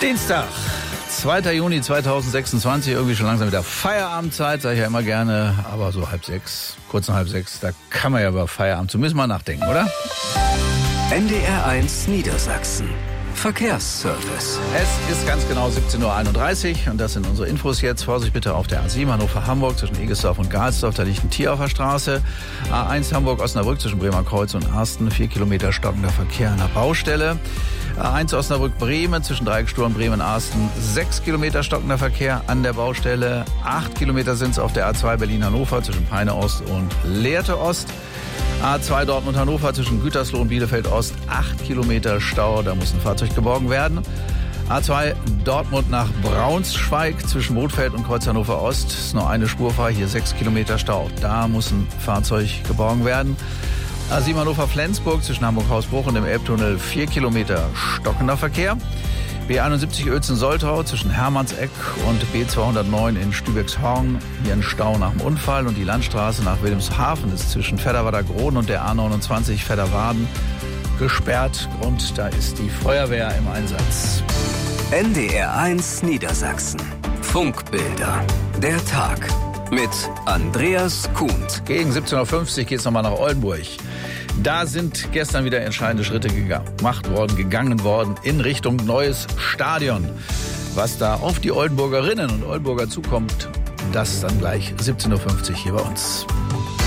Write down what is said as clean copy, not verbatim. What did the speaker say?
Dienstag, 2. Juni 2026, irgendwie schon langsam wieder Feierabendzeit, sage ich ja immer gerne, aber so 5:30, kurz nach 5:30, da kann man ja über Feierabend zumindest mal nachdenken, oder? NDR1 Niedersachsen. Verkehrsservice. Es ist ganz genau 17:31 Uhr und das sind unsere Infos jetzt. Vorsicht bitte auf der A7 Hannover-Hamburg zwischen Egesdorf und Galsdorf, da liegt ein Tier auf der Straße. A1 Hamburg-Osnabrück zwischen Bremerkreuz und Arsten, 4 Kilometer stockender Verkehr an der Baustelle. A1 Osnabrück-Bremen zwischen Dreiecksturm Bremen-Arsten, 6 Kilometer stockender Verkehr an der Baustelle. 8 Kilometer sind es auf der A2 Berlin-Hannover zwischen Peine-Ost und Lehrte-Ost. A2 Dortmund-Hannover zwischen Gütersloh und Bielefeld-Ost, 8 Kilometer Stau, da muss ein Fahrzeug geborgen werden. A2 Dortmund nach Braunschweig zwischen Bothfeld und Kreuz Hannover-Ost, ist nur eine Spur frei, hier 6 Kilometer Stau, da muss ein Fahrzeug geborgen werden. A7 Hannover-Flensburg zwischen Hamburg-Hausbruch und dem Elbtunnel, 4 Kilometer stockender Verkehr. B71 Uelzen-Soltau zwischen Hermannseck und B209 in Stübexhorn. Hier ein Stau nach dem Unfall. Und die Landstraße nach Wilhelmshaven ist zwischen Fedderwader-Groden und der A29 Fedderwaden gesperrt. Und da ist die Feuerwehr im Einsatz. NDR1 Niedersachsen. Funkbilder. Der Tag. Mit Andreas Kuhnt. Gegen 17:50 Uhr geht es nochmal nach Oldenburg. Da sind gestern wieder entscheidende Schritte gegangen worden in Richtung neues Stadion. Was da auf die Oldenburgerinnen und Oldenburger zukommt, das dann gleich 17:50 Uhr hier bei uns.